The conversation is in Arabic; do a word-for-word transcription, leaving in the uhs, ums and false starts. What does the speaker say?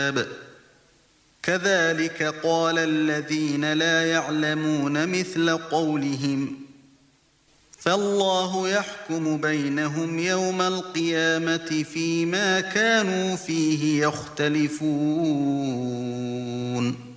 كذلك قال الذين لا يعلمون مثل قولهم فالله يحكم بينهم يوم القيامة فيما كانوا فيه يختلفون